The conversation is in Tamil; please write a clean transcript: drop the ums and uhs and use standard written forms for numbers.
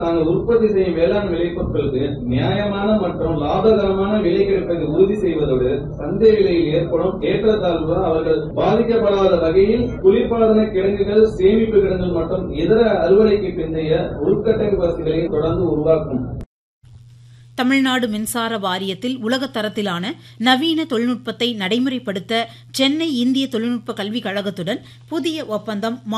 தாங்கள் உற்பத்தி செய்யும் வேளாண் விளைபொருட்களுக்கு நியாயமான மற்றும் லாபகரமான விலை கிடைப்பதை உறுதி செய்வதோடு சந்தை விலையில் ஏற்படும் ஏற்றத்தாழ்வுகள் அவர்கள் பாதிக்கப்படாத வகையில் குளிர்பதன கிடங்குகள், சேமிப்பு கிடங்குகள் மற்றும் இதர அறுவடைக்கு பிந்தைய உள்கட்டமைப்பு வசதிகளை தொடர்ந்து உருவாக்கும். தமிழ்நாடு மின்சார வாரியத்தில் உலகத் தரத்திலான நவீன தொழில்நுட்பத்தை நடைமுறைப்படுத்த சென்னை இந்திய தொழில்நுட்ப கல்விக் கழகத்துடன் புதிய ஒப்பந்தம்